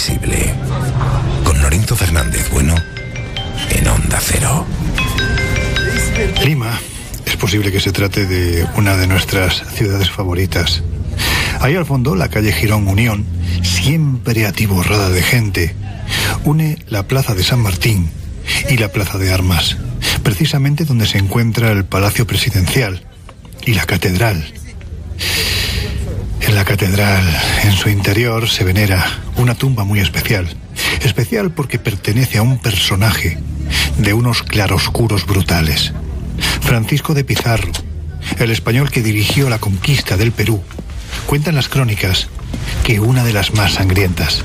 Invisible. Con Lorenzo Fernández Bueno en Onda Cero. Lima es posible que se trate de una de nuestras ciudades favoritas. Ahí al fondo, la calle Girón Unión, siempre atiborrada de gente, une la plaza de San Martín y la plaza de Armas, precisamente donde se encuentra el Palacio Presidencial y la catedral. En la catedral, en su interior, se venera una tumba muy especial. Especial porque pertenece a un personaje de unos claroscuros brutales. Francisco de Pizarro, el español que dirigió la conquista del Perú, cuentan las crónicas que una de las más sangrientas.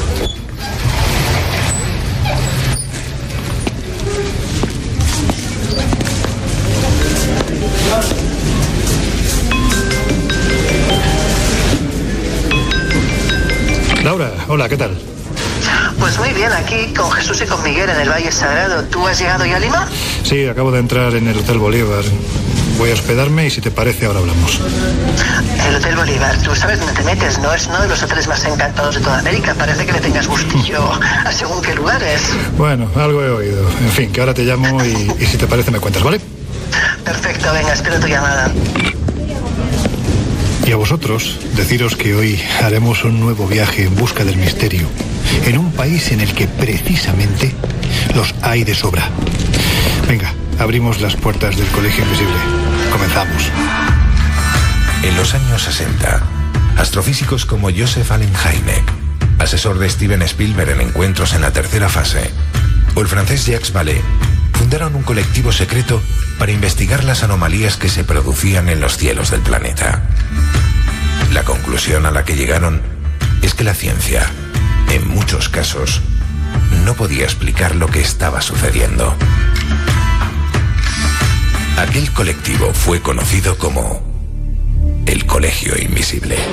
Laura, hola, ¿qué tal? Pues muy bien, aquí con Jesús y con Miguel en el Valle Sagrado. ¿Tú has llegado ya a Lima? Sí, acabo de entrar en el Hotel Bolívar. Voy a hospedarme y si te parece ahora hablamos. El Hotel Bolívar, tú sabes dónde te metes, ¿no? Es uno de los hoteles más encantados de toda América. Parece que le tengas gustillo a según qué lugares. Bueno, algo he oído. En fin, que ahora te llamo y si te parece me cuentas, ¿vale? Perfecto, venga, espero tu llamada. Y a vosotros, deciros que hoy haremos un nuevo viaje en busca del misterio, en un país en el que precisamente los hay de sobra. Venga, abrimos las puertas del Colegio Invisible. Comenzamos. En los años 60, astrofísicos como Joseph Allen Hynek, asesor de Steven Spielberg en encuentros en la tercera fase, o el francés Jacques Vallée, fundaron un colectivo secreto para investigar las anomalías que se producían en los cielos del planeta. La conclusión a la que llegaron es que la ciencia, en muchos casos, no podía explicar lo que estaba sucediendo. Aquel colectivo fue conocido como el Colegio Invisible.